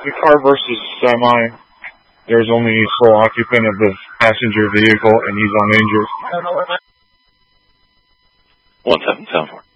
the car versus semi. There's only sole occupant of the passenger vehicle, and he's uninjured. 1774.